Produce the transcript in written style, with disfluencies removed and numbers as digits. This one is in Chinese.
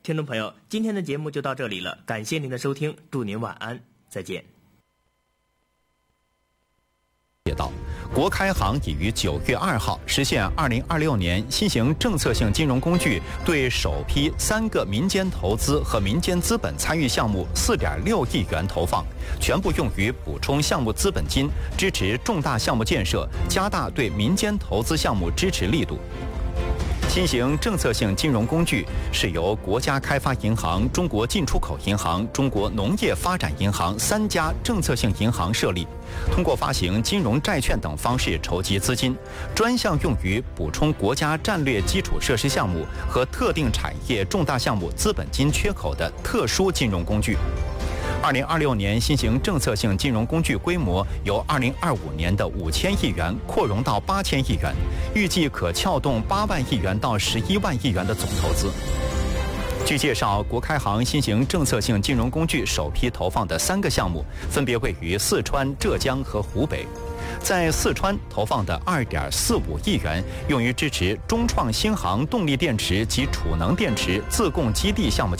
听众朋友，今天的节目就到这里了，感谢您的收听，祝您晚安，再见。 国开行已于9月2号实现2026年新型政策性金融工具对首批3个民间投资和民间资本参与项目4.6亿元投放，全部用于补充项目资本金，支持重大项目建设，加大对民间投资项目支持力度。新型政策性金融工具是由国家开发银行、中国进出口银行、中国农业发展银行3家政策性银行设立，通过发行金融债券等方式筹集资金，专项用于补充国家战略基础设施项目和特定产业重大项目资本金缺口的特殊金融工具。2026年新型政策性金融工具规模由2025年的5000亿元扩容到8000亿元，预计可撬动8万亿元到11万亿元的总投资。据介绍，国开行新型政策性金融工具首批投放的3个项目分别位于四川、浙江和湖北。在四川投放的2.45亿元用于支持中创新航动力电池及储能电池自供基地项目建设。